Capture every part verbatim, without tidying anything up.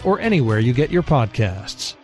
or anywhere you get your podcasts.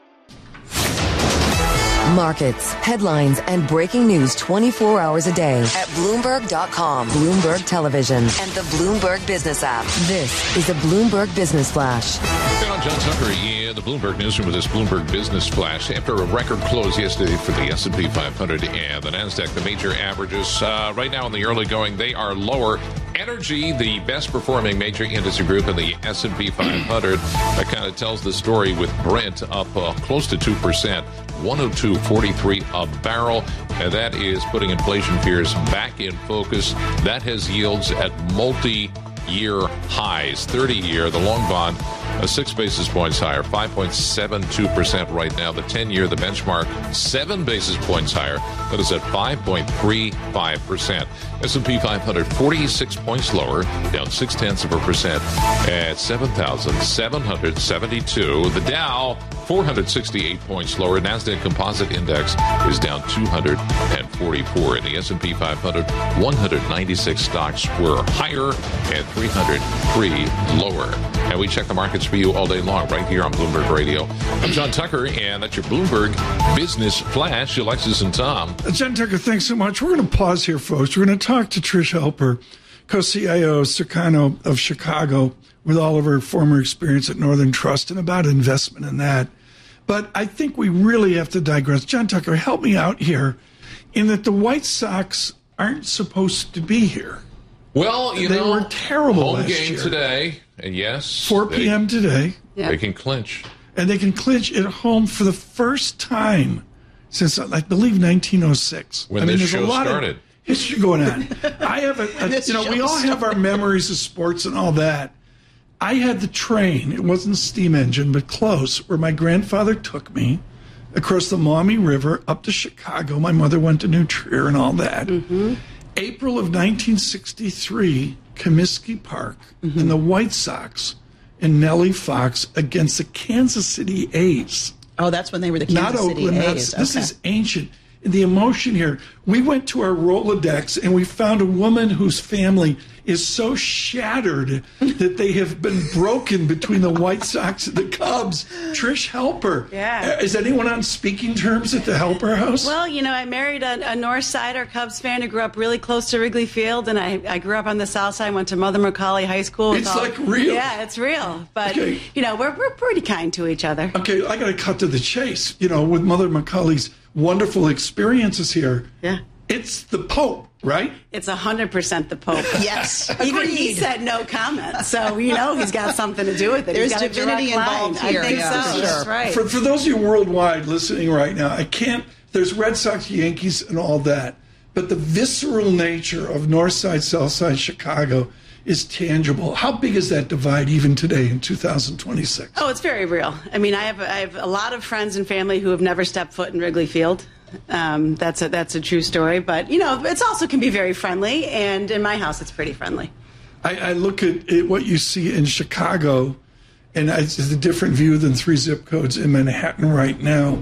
Markets, headlines, and breaking news twenty-four hours a day at Bloomberg dot com, Bloomberg Television, and the Bloomberg Business app. This is the Bloomberg Business Flash. Hey, I'm John Tucker in the Bloomberg Newsroom with this Bloomberg Business Flash. After a record close yesterday for the S and P five hundred and the NASDAQ, the major averages uh, right now in the early going, they are lower. Energy, the best performing major industry group in the S and P five hundred, that kind of tells the story with Brent up uh, close to two percent. one oh two forty-three a barrel, and that is putting inflation fears back in focus. That has yields at multi-year highs. thirty-year, the long bond, uh, six basis points higher, five point seven two percent right now. The ten-year, the benchmark, seven basis points higher. That is at five point three five percent. S and P five hundred, forty-six points lower, down six tenths of a percent at seven thousand seven hundred seventy-two. The Dow, four hundred sixty-eight points lower. NASDAQ Composite Index is down two hundred forty-four. In the S and P five hundred, one hundred ninety-six stocks were higher and three hundred three lower. And we check the markets for you all day long right here on Bloomberg Radio. I'm John Tucker, and that's your Bloomberg Business Flash. Alexis and Tom. John Tucker, thanks so much. We're going to pause here, folks. We're going to talk to Trish Helper, co-C I O of Circano of Chicago, with all of her former experience at Northern Trust and about investment in that. But I think we really have to digress. John Tucker, help me out here in that the White Sox aren't supposed to be here. Well, you they know, were terrible home last game year. today, and yes, four p.m. they, today. They can clinch. And they can clinch at home for the first time since, I believe, nineteen oh six. When I mean, this there's show a lot history of history going on. I have a, a you know, we all have our memories of sports and all that. I had the train. It wasn't a steam engine, but close, where my grandfather took me across the Maumee River up to Chicago. My mother went to New Trier and all that. Mm-hmm. April of nineteen sixty-three, Comiskey Park, mm-hmm. and the White Sox and Nellie Fox against the Kansas City A's. Oh, that's when they were the Kansas Not City Oakland, A's. This Okay. is ancient. The emotion here. We went to our Rolodex and we found a woman whose family is so shattered that they have been broken between the White Sox and the Cubs. Trish Helper. Yeah. Uh, is anyone on speaking terms at the Helper house? Well, you know, I married a, a North Sider Cubs fan who grew up really close to Wrigley Field, and I, I grew up on the South Side, went to Mother McCauley High School. It's all, like real. Yeah, it's real. But, Okay. you know, we're, we're pretty kind to each other. Okay, I got to cut to the chase. You know, with Mother McCauley's wonderful experiences here. Yeah. It's the Pope, right? It's one hundred percent the Pope. Yes. Even he Agreed. said no comment. So, you know, he's got something to do with it. There's He's got a divinity direct line. involved here, I think yeah, so. for That's sure. right. For, for those of you worldwide listening right now, I can't, there's Red Sox, Yankees, and all that, but the visceral nature of North Side, South Side, Chicago is tangible. How big is that divide even today in two thousand twenty-six? Oh, it's very real. I mean, I have I have a lot of friends and family who have never stepped foot in Wrigley Field. Um, that's a that's a true story. But you know, it's also can be very friendly, and in my house, it's pretty friendly. I, I look at it, what you see in Chicago, and it's a different view than three zip codes in Manhattan right now.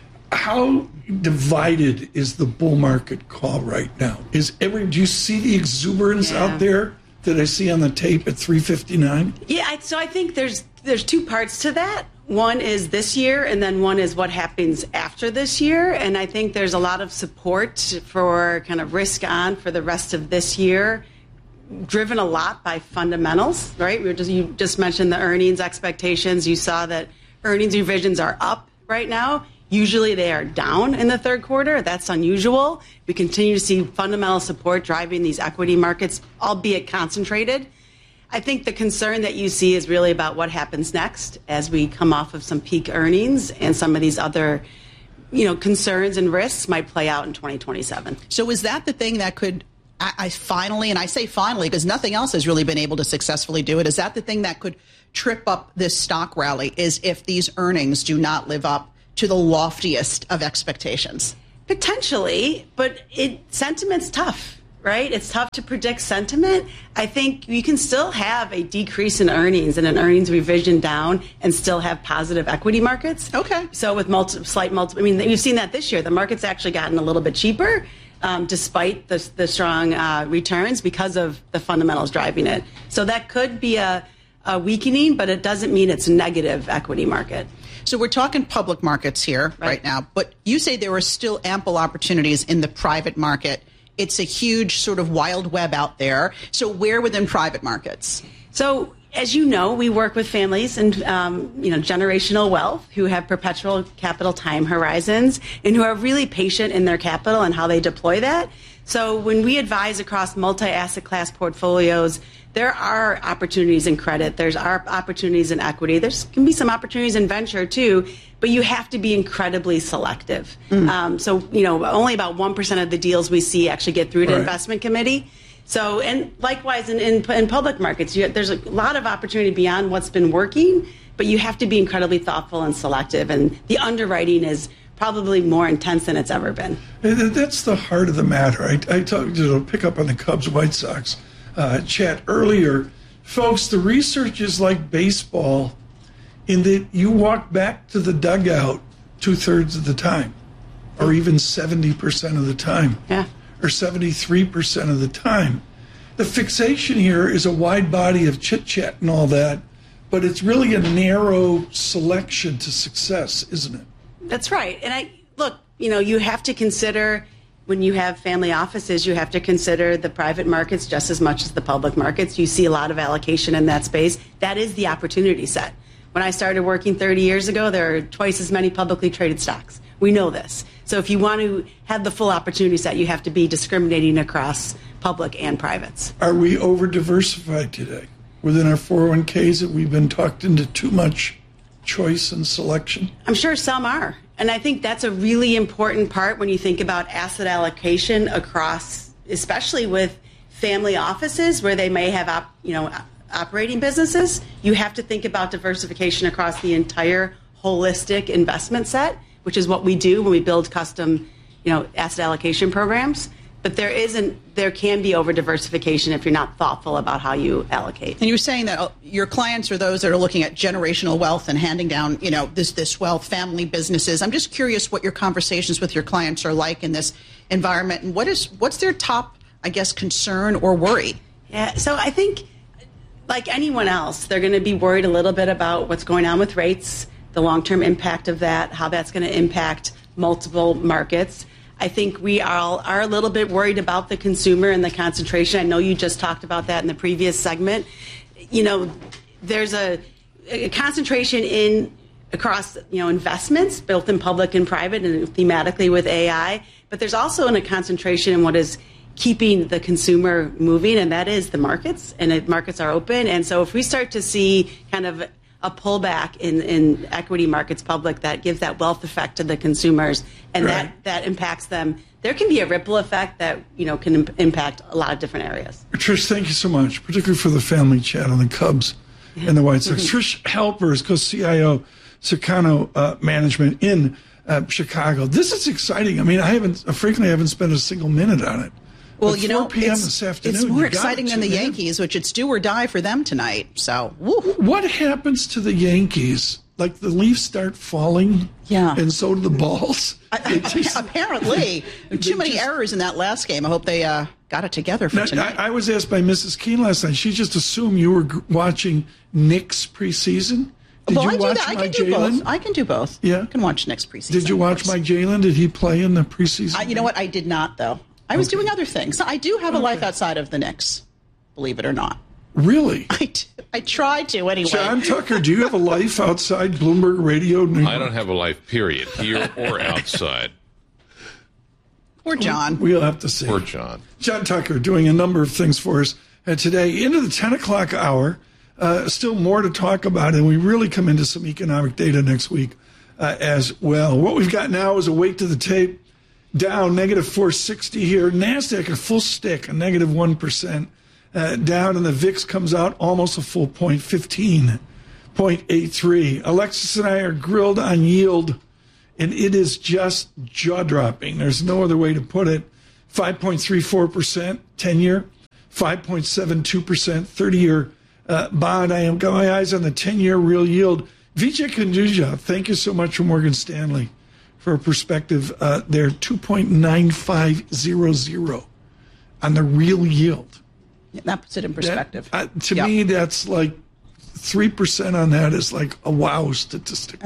How divided is the bull market call right now? Is every do you see the exuberance Yeah. out there that I see on the tape at three fifty-nine? Yeah, I, so I think there's there's two parts to that. One is this year, and then one is what happens after this year. And I think there's a lot of support for kind of risk on for the rest of this year, driven a lot by fundamentals, right? We were just, you just mentioned the earnings expectations. You saw that earnings revisions are up right now. Usually they are down in the third quarter. That's unusual. We continue to see fundamental support driving these equity markets, albeit concentrated. I think the concern that you see is really about what happens next as we come off of some peak earnings, and some of these other, you know, concerns and risks might play out in twenty twenty-seven. So is that the thing that could, I, I finally, and I say finally because nothing else has really been able to successfully do it, is that the thing that could trip up this stock rally, is if these earnings do not live up to the loftiest of expectations? Potentially, but it sentiment's tough. Right? It's tough to predict sentiment. I think you can still have a decrease in earnings and an earnings revision down and still have positive equity markets. Okay. So with multi, slight multiple, I mean, you've seen that this year. The market's actually gotten a little bit cheaper um, despite the, the strong uh, returns because of the fundamentals driving it. So that could be a, uh, weakening, but it doesn't mean it's a negative equity market. So we're talking public markets here right. right now, but you say there are still ample opportunities in the private market. It's a huge sort of wild web out there. So where within private markets? So as you know, we work with families and um, you know generational wealth who have perpetual capital time horizons and who are really patient in their capital and how they deploy that. So when we advise across multi-asset class portfolios, there are opportunities in credit. There's are opportunities in equity. There's can be some opportunities in venture too, but you have to be incredibly selective. Mm. Um, so you know, only about one percent of the deals we see actually get through to right. investment committee. So, and likewise in, in, in public markets, you, there's a lot of opportunity beyond what's been working, but you have to be incredibly thoughtful and selective. And the underwriting is probably more intense than it's ever been. And that's the heart of the matter. I, I talked to pick up on the Cubs White Sox uh, chat earlier. Folks, the research is like baseball in that you walk back to the dugout two-thirds of the time, or even seventy percent of the time. Yeah. Or seventy-three percent of the time. The fixation here is a wide body of chit-chat and all that, but it's really a narrow selection to success, isn't it? That's right. And I look, you know, you have to consider when you have family offices, you have to consider the private markets just as much as the public markets. You see a lot of allocation in that space. That is the opportunity set. When I started working thirty years ago, there are twice as many publicly traded stocks. We know this. So if you want to have the full opportunity set, you have to be discriminating across public and privates. Are we over-diversified today? Within our four oh one Ks, that we've been tucked into too much choice and selection? I'm sure some are. And I think that's a really important part when you think about asset allocation across, especially with family offices where they may have, op, you know, operating businesses. You have to think about diversification across the entire holistic investment set, which is what we do when we build custom, you know, asset allocation programs. But there isn't, there can be over diversification if you're not thoughtful about how you allocate. And you were saying that your clients are those that are looking at generational wealth and handing down, you know, this this wealth, family businesses. I'm just curious what your conversations with your clients are like in this environment, and what is what's their top, I guess, concern or worry? Yeah, so I think, like anyone else, they're going to be worried a little bit about what's going on with rates, the long-term impact of that, how that's going to impact multiple markets. I think we all are a little bit worried about the consumer and the concentration. I know you just talked about that in the previous segment. You know, there's a, a concentration in across, you know, investments, both in public and private, and thematically with A I. But there's also a concentration in what is keeping the consumer moving, and that is the markets. And the markets are open. And so if we start to see kind of a pullback in, in equity markets public that gives that wealth effect to the consumers and right. that, that impacts them, there can be a ripple effect that, you know, can imp- impact a lot of different areas. Trish, thank you so much, particularly for the family chat on the Cubs and the White Sox. Mm-hmm. Trish Halper is co-C I O Sercano uh, Management in uh, Chicago. This is exciting. I mean, I haven't, frequently I haven't spent a single minute on it. Well, At you know, four p.m. it's, this afternoon, it's more exciting than the Yankees, which it's do or die for them tonight. So, woo. What happens to the Yankees? Like the leaves start falling, yeah, and so do the balls. I, just, apparently, too many just, errors in that last game. I hope they uh, got it together for now, tonight. I, I was asked by Missus Keene last night. She just assumed you were g- watching Knicks preseason. Did well, you I watch do that. I Mike can do Jalen? both. I can do both. Yeah, I can watch Knicks preseason. Did you watch Mike Jalen? Did he play in the preseason? I, you know what? I did not, though. I was okay. doing other things. I do have a okay. life outside of the Knicks, believe it or not. Really? I, t- I try to, anyway. John Tucker, do you have a life outside Bloomberg Radio? New York? I don't have a life, period, here or outside. Poor John. We'll have to see. Poor John. John Tucker doing a number of things for us uh, today. Into the ten o'clock hour, uh, still more to talk about, and we really come into some economic data next week uh, as well. What we've got now is a wait to the tape. Down negative four sixty here. NASDAQ a full stick, a negative one percent uh, down, and the V I X comes out almost a full point, fifteen point eight three. Alexis and I are grilled on yield, and it is just jaw-dropping. There's no other way to put it. five point three four percent ten-year, five point seven two percent thirty-year uh, bond. I am got my eyes on the ten-year real yield. Vijay Kanduja, thank you so much from Morgan Stanley. For a perspective, uh, they're two point nine five zero zero on the real yield. Yeah, that puts it in perspective. That, uh, to yep. me, that's like three percent on that is like a wow statistic.